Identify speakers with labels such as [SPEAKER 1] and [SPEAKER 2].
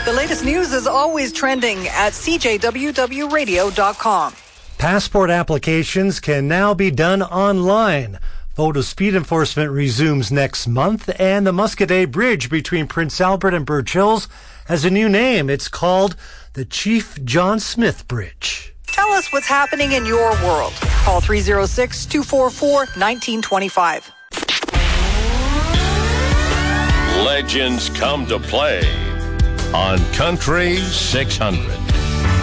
[SPEAKER 1] The latest news is always trending at cjwwradio.com.
[SPEAKER 2] Passport applications can now be done online. Photo speed enforcement resumes next month, and the Muscadet Bridge between Prince Albert and Birch Hills has a new name. It's called the Chief John Smith Bridge.
[SPEAKER 1] Tell us what's happening in your world. Call 306-244-1925.
[SPEAKER 3] Legends come to play on Country 600.